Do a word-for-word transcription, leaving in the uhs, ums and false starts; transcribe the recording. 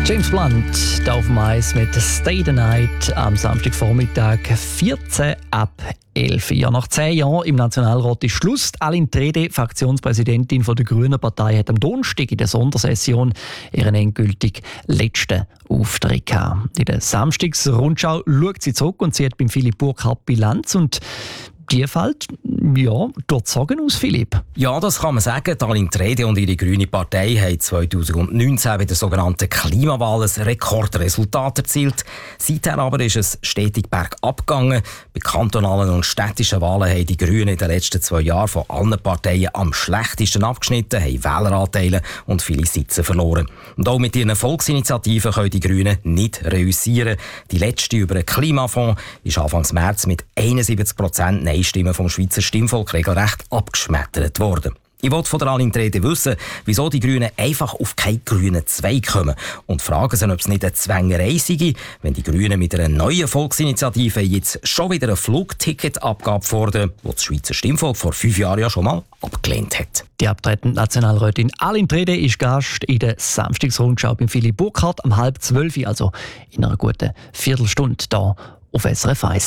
James Blunt, da auf dem Eis mit «Stay the Night» am Samstagvormittag, vierzehn ab elf. Ja, nach zehn Jahren im Nationalrat ist Schluss. Aline Trede, Fraktionspräsidentin der Grünen Partei, hat am Donnerstag in der Sondersession ihren endgültig letzten Auftritt gehabt. In der Samstagsrundschau schaut sie zurück und sie hat beim Philipp Burkhardt Bilanz und die fällt, ja, dort sagen aus, Philipp. Ja, das kann man sagen. Aline Trede und ihre grüne Partei haben zwanzig neunzehn bei der sogenannten Klimawahl ein Rekordresultat erzielt. Seither aber ist es stetig bergab gegangen. Bei kantonalen und städtischen Wahlen haben die Grünen in den letzten zwei Jahren von allen Parteien am schlechtesten abgeschnitten, haben Wähleranteile und viele Sitze verloren. Und auch mit ihren Volksinitiativen können die Grünen nicht reüssieren. Die letzte über den Klimafonds ist Anfang März mit einundsiebzig Prozent Nein-Stimmen vom Schweizer Stimmvolk regelrecht abgeschmettert worden. Ich wollte von der Aline Trede wissen, wieso die Grünen einfach auf keinen grünen Zweig kommen und fragen sie, ob es nicht eine Zwängerei sei, wenn die Grünen mit einer neuen Volksinitiative jetzt schon wieder eine Flugticketabgabe fordern, die das Schweizer Stimmvolk vor fünf Jahren ja schon mal abgelehnt hat. Die abtretende Nationalrätin Aline Trede ist Gast in der Samstagsrundschau beim Philipp Burkhardt am halb zwölf, also in einer guten Viertelstunde hier auf S R F eins.